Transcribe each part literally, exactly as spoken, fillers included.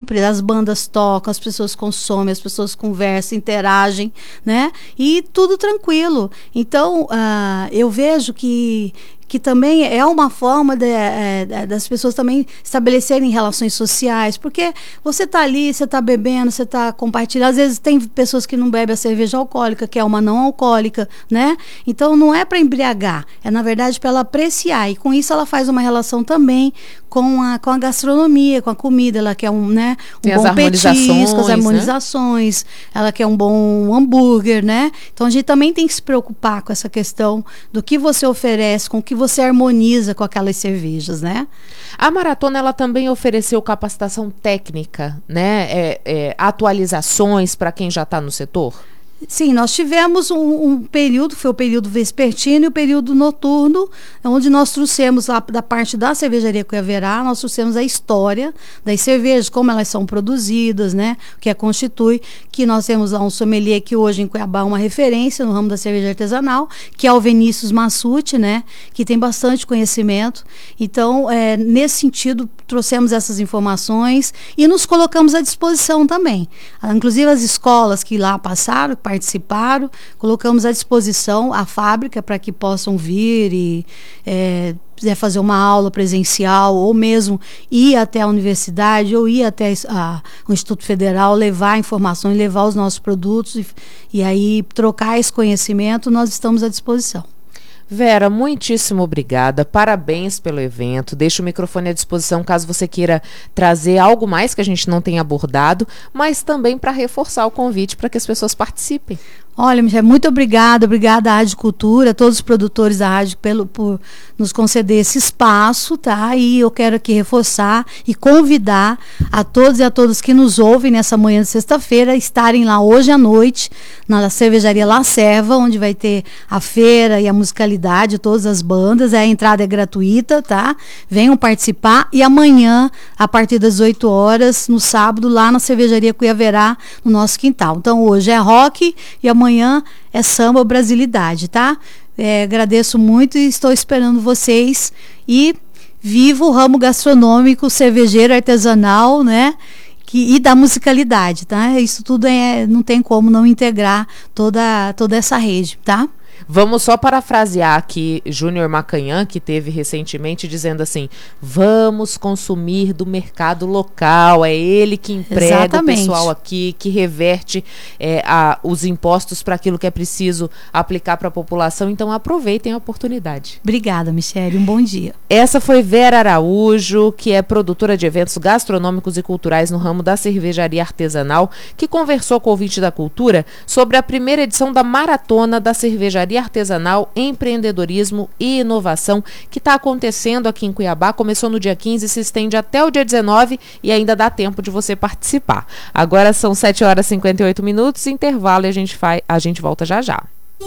sempre as bandas tocam, as pessoas consomem, as pessoas conversam, interagem, né? E tudo tranquilo. Então, uh, eu vejo que que também é uma forma de, é, das pessoas também estabelecerem relações sociais, porque você está ali, você está bebendo, você está compartilhando, às vezes tem pessoas que não bebem a cerveja alcoólica, que é uma não alcoólica, né? Então não é para embriagar, é na verdade para ela apreciar, e com isso ela faz uma relação também com a, com a gastronomia, com a comida, ela quer um, né, um tem bom as petisco, as né? harmonizações, ela quer um bom hambúrguer, né? Então a gente também tem que se preocupar com essa questão do que você oferece, com o que você harmoniza com aquelas cervejas, né? A maratona, ela também ofereceu capacitação técnica, né? É, é, atualizações para quem já está no setor? Sim, nós tivemos um, um período, foi o período vespertino e o período noturno, onde nós trouxemos lá da parte da cervejaria Cuiaverá, nós trouxemos a história das cervejas, como elas são produzidas, né? O que a constitui, que nós temos lá um sommelier que hoje em Cuiabá é uma referência no ramo da cerveja artesanal, que é o Vinícius Massucci, né? Que tem bastante conhecimento. Então, é, nesse sentido, trouxemos essas informações e nos colocamos à disposição também. Inclusive as escolas que lá passaram, participaram, colocamos à disposição a fábrica para que possam vir e é, quiser fazer uma aula presencial ou mesmo ir até a universidade ou ir até a, o Instituto Federal, levar informações, levar os nossos produtos e, e aí trocar esse conhecimento, nós estamos à disposição. Vera, muitíssimo obrigada, parabéns pelo evento, deixo o microfone à disposição caso você queira trazer algo mais que a gente não tenha abordado, mas também para reforçar o convite para que as pessoas participem. Olha, Michele, muito obrigada, obrigada à Rádio Cultura, a todos os produtores da rádio pelo, por nos conceder esse espaço, tá? E eu quero aqui reforçar e convidar a todos e a todas que nos ouvem nessa manhã de sexta-feira, estarem lá hoje à noite, na cervejaria La Serva, onde vai ter a feira e a musicalidade, todas as bandas, a entrada é gratuita, tá? Venham participar e amanhã, a partir das oito horas, no sábado, lá na cervejaria Cuiaverá, no nosso quintal. Então, hoje é rock e amanhã Amanhã é samba brasilidade, tá? É, agradeço muito e estou esperando vocês. E viva o ramo gastronômico, cervejeiro, artesanal, né? Que, e da musicalidade, tá? Isso tudo é, não tem como não integrar toda, toda essa rede, tá? Vamos só parafrasear aqui Júnior Macanhã, que teve recentemente, dizendo assim: vamos consumir do mercado local, é ele que emprega Exatamente. O pessoal aqui, que reverte é, a, os impostos para aquilo que é preciso aplicar para a população, então aproveitem a oportunidade. Obrigada, Michele, um bom dia. Essa foi Vera Araújo, que é produtora de eventos gastronômicos e culturais no ramo da cervejaria artesanal, que conversou com o ouvinte da cultura sobre a primeira edição da Maratona da Cervejaria Artesanal, Empreendedorismo e Inovação, que está acontecendo aqui em Cuiabá. Começou no dia quinze, se estende até o dia dezenove e ainda dá tempo de você participar. Agora são sete horas e cinquenta e oito minutos, intervalo, e a gente, faz, a gente volta já já.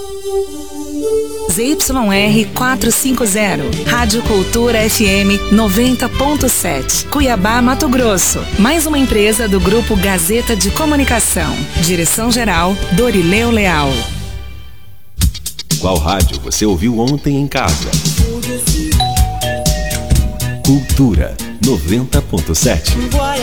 Z Y R quatrocentos e cinquenta, Rádio Cultura F M noventa ponto sete, Cuiabá, Mato Grosso. Mais uma empresa do Grupo Gazeta de Comunicação. Direção-geral, Dorileu Leal. Qual rádio você ouviu ontem em casa? Cultura noventa ponto sete.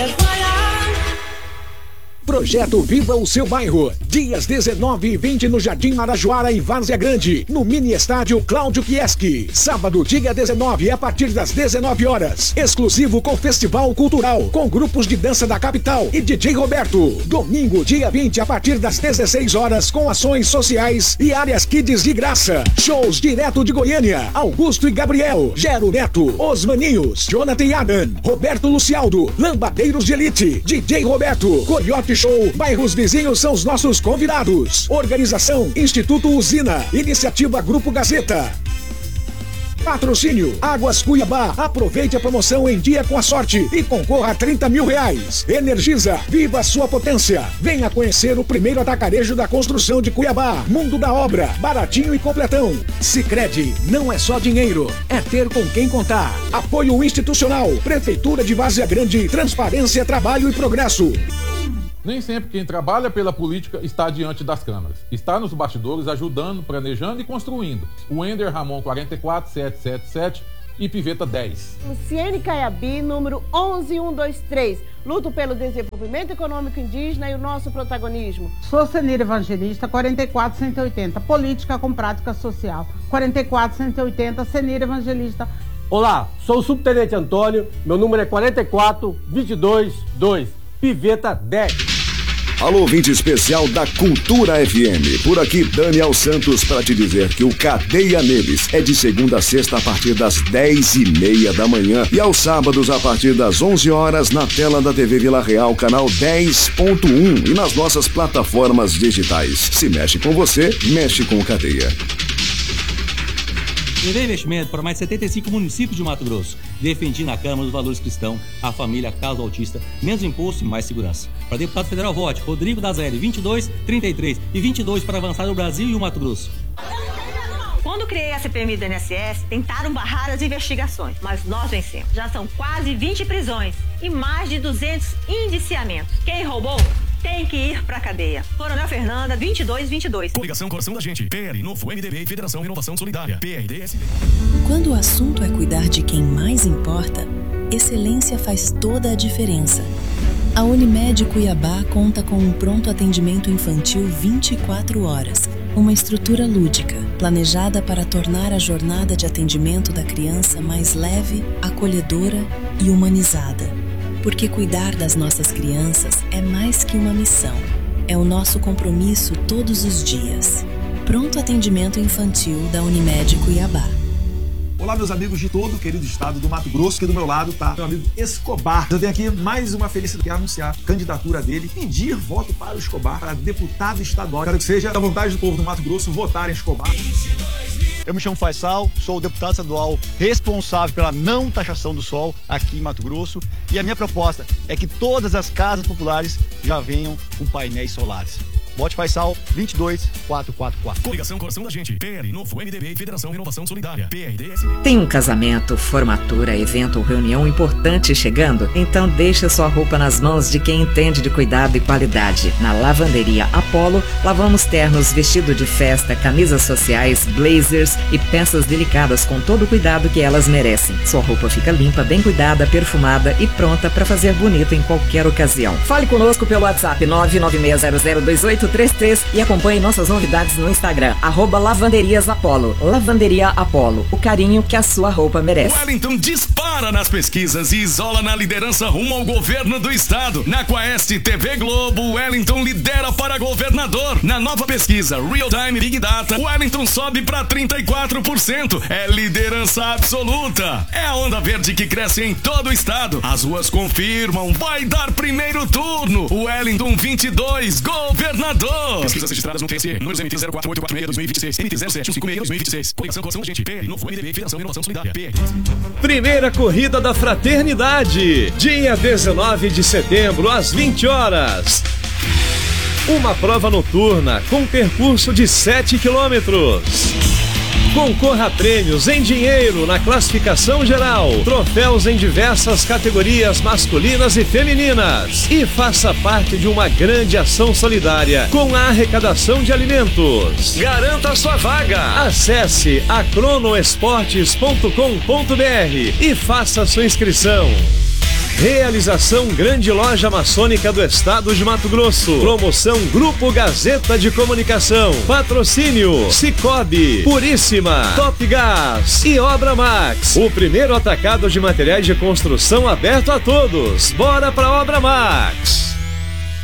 Projeto Viva o Seu Bairro. Dias dezenove e vinte no Jardim Marajoara e Várzea Grande, no mini estádio Cláudio Kieski. Sábado, dia dezenove, a partir das dezenove horas. Exclusivo com Festival Cultural, com grupos de dança da capital e D J Roberto. Domingo, dia vinte, a partir das dezesseis horas, com ações sociais e áreas kids de graça. Shows direto de Goiânia. Augusto e Gabriel, Gero Neto, Os Maninhos, Jonathan e Adam, Roberto Lucialdo, Lambadeiros de Elite, D J Roberto, Coyote Show, bairros vizinhos são os nossos convidados. Organização Instituto Usina, Iniciativa Grupo Gazeta. Patrocínio Águas Cuiabá. Aproveite a promoção em dia com a sorte e concorra a trinta mil reais. Energisa, viva a sua potência. Venha conhecer o primeiro atacarejo da construção de Cuiabá. Mundo da Obra, baratinho e completão. Sicredi, não é só dinheiro, é ter com quem contar. Apoio institucional, Prefeitura de Várzea Grande, transparência, trabalho e progresso. Nem sempre quem trabalha pela política está diante das câmeras. Está nos bastidores ajudando, planejando e construindo. O Ender Ramon quatro quatro sete sete sete e Piveta dez. Luciene Caiabi, número onze mil cento e vinte e três. Luto pelo desenvolvimento econômico indígena e o nosso protagonismo. Sou Senira Evangelista, quarenta e quatro cento e oitenta. Política com prática social. quarenta e quatro cento e oitenta, Senira Evangelista. Olá, sou o Subtenente Antônio, meu número é quarenta e quatro, vinte e dois, dois. Piveta dez. Alô, ouvinte especial da Cultura F M. Por aqui, Daniel Santos, para te dizer que o Cadeia Neles é de segunda a sexta a partir das dez e meia da manhã e aos sábados a partir das onze horas na tela da T V Vila Real, canal dez ponto um e nas nossas plataformas digitais. Se mexe com você, mexe com Cadeia. Levei investimento para mais de setenta e cinco municípios de Mato Grosso. Defendi na Câmara os valores cristãos, a família, a causa autista, menos imposto e mais segurança. Para deputado federal, vote Rodrigo Dazelli, vinte e dois, trinta e três e vinte e dois para avançar o Brasil e o Mato Grosso. Quando criei a C P M do I N S S, tentaram barrar as investigações, mas nós vencemos. Já são quase vinte prisões e mais de duzentos indiciamentos. Quem roubou tem que ir pra cadeia. Coronel Fernanda, vinte e dois vinte e dois. Coligação Coração da Gente, P L, Novo, M D B e Federação Renovação Solidária, P R D S D. Quando o assunto é cuidar de quem mais importa, excelência faz toda a diferença. A Unimed Cuiabá conta com um pronto atendimento infantil vinte e quatro horas, uma estrutura lúdica, planejada para tornar a jornada de atendimento da criança mais leve, acolhedora e humanizada. Porque cuidar das nossas crianças é mais que uma missão. É o nosso compromisso todos os dias. Pronto atendimento infantil da Unimed Cuiabá. Olá, meus amigos de todo o querido estado do Mato Grosso, que do meu lado tá meu amigo Escobar. Eu tenho aqui mais uma felicidade que é anunciar a candidatura dele, pedir voto para o Escobar, para deputado estadual. Quero que seja da vontade do povo do Mato Grosso votar em Escobar. Eu me chamo Faisal, sou o deputado estadual responsável pela não taxação do sol aqui em Mato Grosso e a minha proposta é que todas as casas populares já venham com painéis solares. Vote Faisal vinte e dois, quatrocentos e quarenta e quatro. Coligação Coração da Gente, P L, Novo, M D B e Federação Renovação Solidária, P R D S D. Tem um casamento, formatura, evento ou reunião importante chegando? Então deixa sua roupa nas mãos de quem entende de cuidado e qualidade. Na Lavanderia Apollo, lavamos ternos, vestido de festa, camisas sociais, blazers e peças delicadas com todo o cuidado que elas merecem. Sua roupa fica limpa, bem cuidada, perfumada e pronta para fazer bonito em qualquer ocasião. Fale conosco pelo WhatsApp nove nove seis zero zero dois oito três três e acompanhe nossas novidades no Instagram, arroba Lavanderias Apollo. Lavanderia Apollo, o carinho que a sua roupa merece. Wellington dispara nas pesquisas e isola na liderança rumo ao governo do estado. Na Quaest T V Globo, Wellington lidera para governador. Na nova pesquisa Real Time Big Data, Wellington sobe para trinta e quatro por cento. É liderança absoluta. É a onda verde que cresce em todo o estado. As ruas confirmam, vai dar primeiro turno. Wellington vinte e dois, governador. Pesquisas registradas no T C, números M T zero quatro oito quatro seis dois mil e vinte e seis, M T zero sete um cinco seis dois mil e vinte e seis. Coligação Coração da Gente, P L, Novo, M D B, Federação Renovação Solidária, P R. Primeira Corrida da Fraternidade, dia dezenove de setembro, às vinte horas. Uma prova noturna com percurso de sete quilômetros. Concorra a prêmios em dinheiro na classificação geral, troféus em diversas categorias masculinas e femininas e faça parte de uma grande ação solidária com a arrecadação de alimentos. Garanta sua vaga. Acesse acronoesportes ponto com ponto br e faça sua inscrição. Realização Grande Loja Maçônica do Estado de Mato Grosso. Promoção Grupo Gazeta de Comunicação. Patrocínio Cicobi, Puríssima, Top Gás e Obra Max. O primeiro atacado de materiais de construção aberto a todos. Bora pra Obra Max.